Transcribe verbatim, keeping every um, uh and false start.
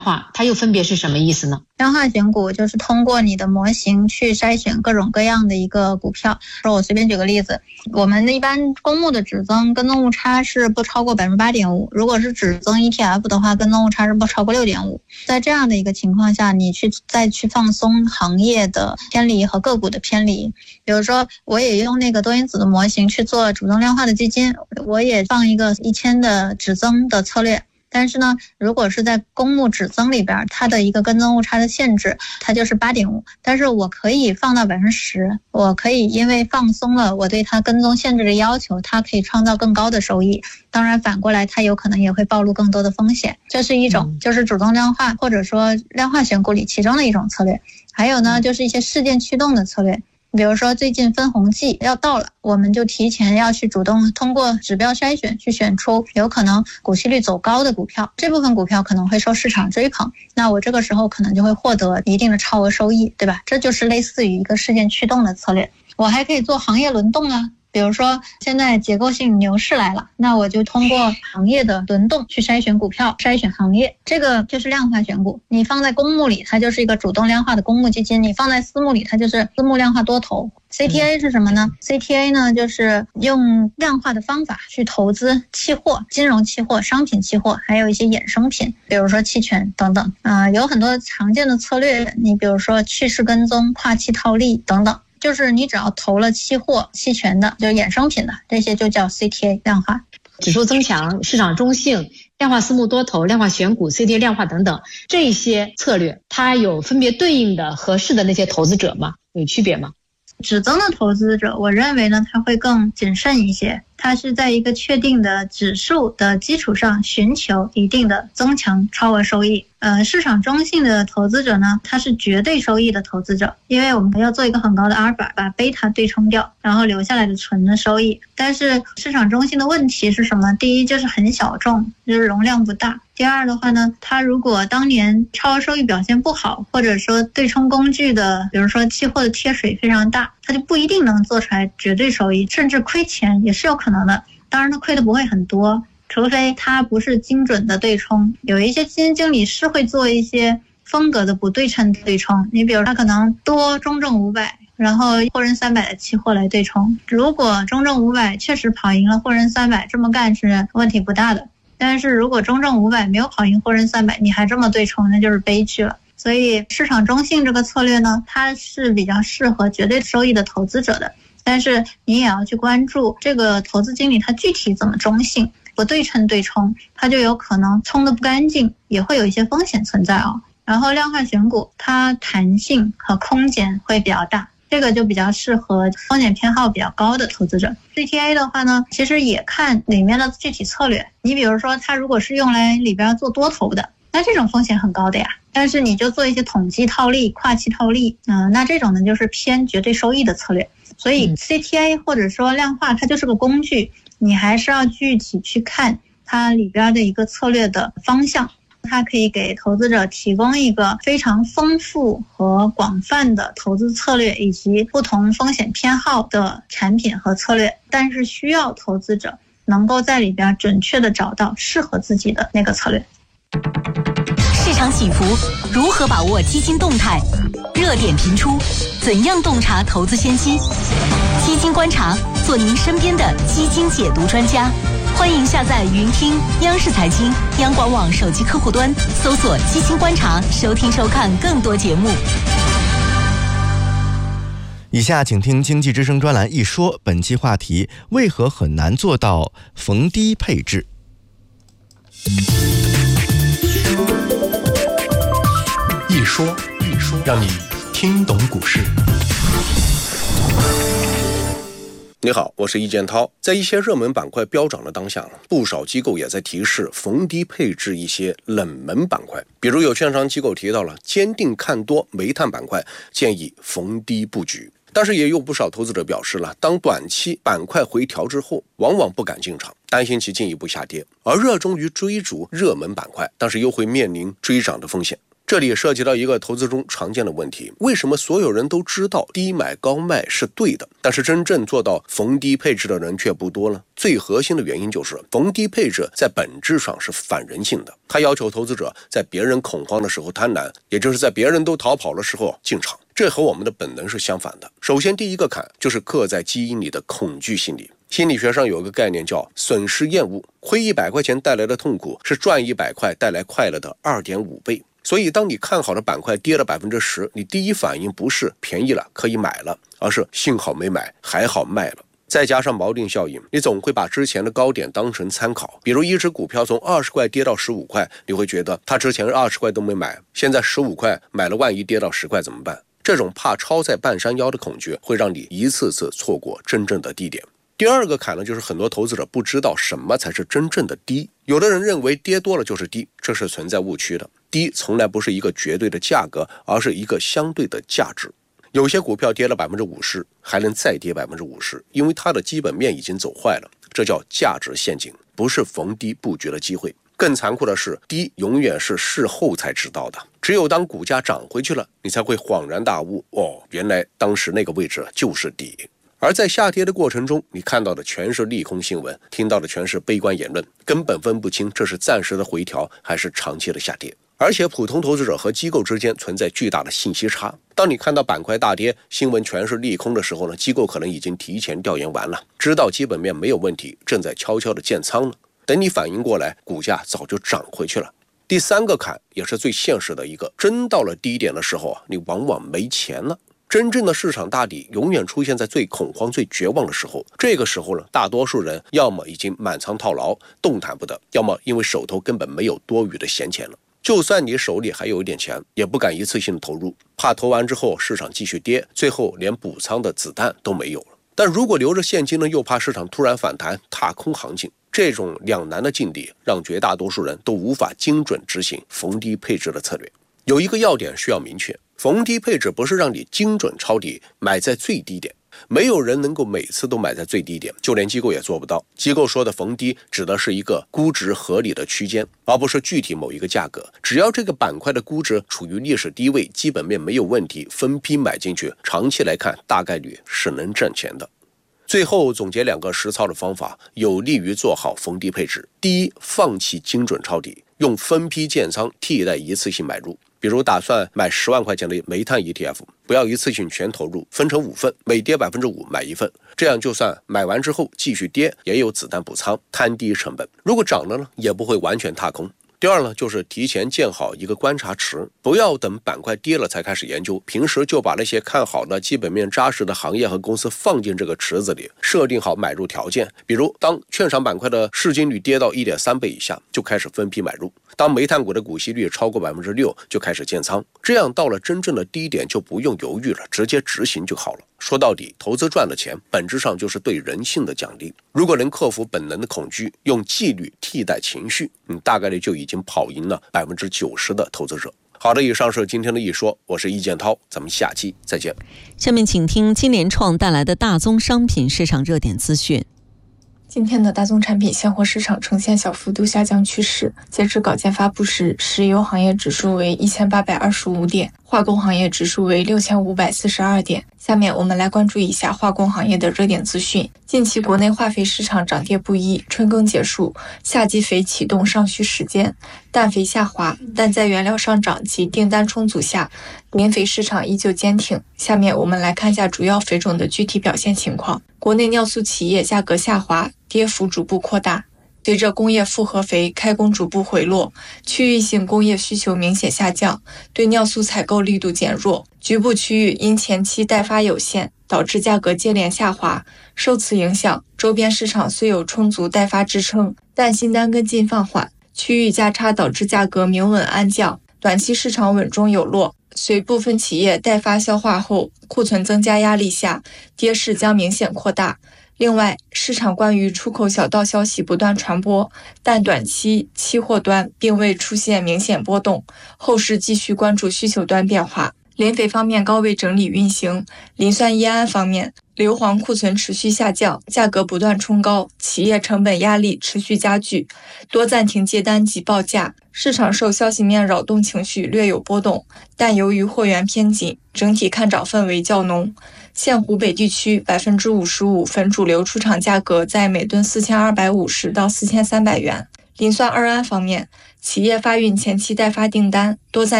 化它又分别是什么意思呢？ 量化选股就是通过你的模型去筛选各种各样的一个股票。说我随便举个例子，我们一般公募的指增跟踪误差是不超过 百分之八点五， 如果是指增 E T F 的话，跟踪误差是不超过 六点五。 在这样的一个情况下，你去再去放松行业的偏离和个股的偏离。比如说我也用那个多因子的模型去做主动量化的基金，我也放一个一千的指增的策略，但是呢，如果是在公募指增里边，它的一个跟踪误差的限制，它就是 八点五， 但是我可以放到 百分之十， 我可以因为放松了我对它跟踪限制的要求，它可以创造更高的收益。当然反过来它有可能也会暴露更多的风险，这是一种就是主动量化或者说量化选股里其中的一种策略。还有呢，就是一些事件驱动的策略，比如说最近分红季要到了，我们就提前要去主动通过指标筛选去选出有可能股息率走高的股票，这部分股票可能会受市场追捧，那我这个时候可能就会获得一定的超额收益，对吧？这就是类似于一个事件驱动的策略。我还可以做行业轮动啊，比如说现在结构性牛市来了，那我就通过行业的轮动去筛选股票，筛选行业，这个就是量化选股。你放在公募里它就是一个主动量化的公募基金，你放在私募里它就是私募量化多头。 C T A 是什么呢？ C T A 呢就是用量化的方法去投资期货、金融期货、商品期货，还有一些衍生品，比如说期权等等。呃，有很多常见的策略，你比如说趋势跟踪、跨期套利等等，就是你只要投了期货、期权的，就是衍生品的，这些就叫 C T A 量化。 指数增强、市场中性、量化私募多头、量化选股、C T A 量化等等，这些策略它有分别对应的合适的那些投资者吗？有区别吗？ 指增的投资者，我认为呢，他会更谨慎一些，他是在一个确定的指数的基础上寻求一定的增强超额收益。呃，市场中性的投资者呢，他是绝对收益的投资者，因为我们要做一个很高的阿尔法，把贝塔对冲掉，然后留下来的纯的收益。但是市场中性的问题是什么？第一就是很小众，就是容量不大。第二的话呢，它如果当年超额收益表现不好，或者说对冲工具的，比如说期货的贴水非常大，它就不一定能做出来绝对收益，甚至亏钱也是有可能的。当然它亏的不会很多，除非它不是精准的对冲。有一些基金经理是会做一些风格的不对称对冲，你比如他可能多中证五百，然后沪深三百的期货来对冲。如果中证五百确实跑赢了沪深三百，这么干是问题不大的。但是如果中证五百没有跑赢沪深三百，你还这么对冲，那就是悲剧了。所以市场中性这个策略呢，它是比较适合绝对收益的投资者的，但是你也要去关注这个投资经理他具体怎么中性。不对称对冲，它就有可能冲得不干净，也会有一些风险存在啊。然后量化选股，它弹性和空间会比较大，这个就比较适合风险偏好比较高的投资者。C T A 的话呢，其实也看里面的具体策略。你比如说，它如果是用来里边做多头的，那这种风险很高的呀。但是你就做一些统计套利、跨期套利，嗯、呃，那这种呢就是偏绝对收益的策略。所以 C T A 或者说量化，它就是个工具。你还是要具体去看它里边的一个策略的方向，它可以给投资者提供一个非常丰富和广泛的投资策略以及不同风险偏好的产品和策略，但是需要投资者能够在里边准确的找到适合自己的那个策略。 市场起伏，如何把握基金动态？热点频出，怎样洞察投资先机？基金观察，做您身边的基金解读专家。欢迎下载云听央视财经、央广网手机客户端，搜索基金观察，收听收看更多节目。 以下请听经济之声专栏一说，本期话题：为何很难做到逢低配置？ 一说一说，让你听懂股市。 你好，我是易建涛。在一些热门板块飙涨的当下，不少机构也在提示逢低配置一些冷门板块。比如有券商机构提到了坚定看多煤炭板块，建议逢低布局。但是也有不少投资者表示了，当短期板块回调之后，往往不敢进场，担心其进一步下跌，而热衷于追逐热门板块，但是又会面临追涨的风险。 这里涉及到一个投资中常见的问题，为什么所有人都知道低买高卖是对的，但是真正做到逢低配置的人却不多呢？最核心的原因就是逢低配置在本质上是反人性的，它要求投资者在别人恐慌的时候贪婪，也就是在别人都逃跑的时候进场，这和我们的本能是相反的。首先第一个坎就是刻在基因里的恐惧心理。心理学上有一个概念叫损失厌恶，亏一百块钱带来的痛苦是赚一百块带来快乐的 二点五 倍。所以当你看好的板块跌了 百分之十， 你第一反应不是便宜了可以买了，而是幸好没买，还好卖了。再加上锚定效应，你总会把之前的高点当成参考。比如一只股票从二十块跌到十五块，你会觉得它之前二十块都没买，现在十五块买了，万一跌到十块怎么办？这种怕抄在半山腰的恐惧会让你一次次错过真正的低点。第二个坎呢，就是很多投资者不知道什么才是真正的低。有的人认为跌多了就是低，这是存在误区的。低从来不是一个绝对的价格，而是一个相对的价值。有些股票跌了 百分之五十 还能再跌 百分之五十， 因为它的基本面已经走坏了，这叫价值陷阱，不是逢低布局的机会。更残酷的是，低永远是事后才知道的，只有当股价涨回去了，你才会恍然大悟，哦，原来当时那个位置就是底。而在下跌的过程中，你看到的全是利空新闻，听到的全是悲观言论，根本分不清这是暂时的回调还是长期的下跌。而且普通投资者和机构之间存在巨大的信息差，当你看到板块大跌，新闻全是利空的时候呢，机构可能已经提前调研完了，知道基本面没有问题，正在悄悄的建仓了。等你反应过来，股价早就涨回去了。第三个坎也是最现实的一个，真到了低点的时候啊，你往往没钱了。真正的市场大底永远出现在最恐慌最绝望的时候，这个时候呢，大多数人要么已经满仓套牢动弹不得，要么因为手头根本没有多余的闲钱了。就算你手里还有一点钱，也不敢一次性投入，怕投完之后市场继续跌，最后连补仓的子弹都没有了。但如果留着现金呢，又怕市场突然反弹踏空行情，这种两难的境地让绝大多数人都无法精准执行逢低配置的策略。有一个要点需要明确，逢低配置不是让你精准抄底，买在最低点。没有人能够每次都买在最低点，就连机构也做不到。机构说的逢低指的是一个估值合理的区间，而不是具体某一个价格。只要这个板块的估值处于历史低位，基本面没有问题，分批买进去，长期来看大概率是能挣钱的。最后总结两个实操的方法，有利于做好逢低配置。第一，放弃精准抄底，用分批建仓替代一次性买入。比如打算买十万块钱的煤炭 E T F， 不要一次性全投入，分成五份，每跌 百分之五 买一份，这样就算买完之后继续跌，也有子弹补仓，摊低成本。如果涨了呢，也不会完全踏空。第二呢，就是提前建好一个观察池，不要等板块跌了才开始研究，平时就把那些看好的基本面扎实的行业和公司放进这个池子里，设定好买入条件。比如当券商板块的市净率跌到 一点三倍以下，就开始分批买入；当煤炭股的股息率超过 百分之六， 就开始建仓。这样到了真正的低点就不用犹豫了，直接执行就好了。说到底，投资赚的钱本质上就是对人性的奖励。如果能克服本能的恐惧，用纪律替代情绪，你大概率就已经跑赢了 百分之九十 的投资者。好的，以上是今天的一说，我是易建涛，咱们下期再见。 下面请听金联创带来的大宗商品市场热点资讯。 今天的大宗产品现货市场呈现小幅度下降趋势，截至稿件发布时，石油行业指数为一千八百二十五点，化工行业指数为六千五百四十二点。下面我们来关注一下化工行业的热点资讯。近期国内化肥市场涨跌不一，春耕结束，夏季肥启动尚需时间，氮肥下滑，但在原料上涨及订单充足下，磷肥市场依旧坚挺。下面我们来看一下主要肥种的具体表现情况。国内尿素企业价格下滑，跌幅逐步扩大。随着工业复合肥开工逐步回落，区域性工业需求明显下降，对尿素采购力度减弱，局部区域因前期待发有限，导致价格接连下滑。受此影响，周边市场虽有充足待发支撑，但新单跟进放缓，区域价差导致价格明稳安降，短期市场稳中有落。随部分企业待发消化后，库存增加压力下，跌势将明显扩大。另外，市场关于出口小道消息不断传播，但短期期货端并未出现明显波动，后市继续关注需求端变化。磷肥方面高位整理运行，磷酸铟胺方面， 硫磺库存持续下降，价格不断冲高，企业成本压力持续加剧，多暂停接单及报价。市场受消息面扰动，情绪略有波动，但由于货源偏紧，整体看涨氛围较浓。现湖北地区 百分之五十五 粉主流出厂价格在每吨四千二百五十到四千三百元。磷酸二铵方面，企业发运前期待发订单，多暂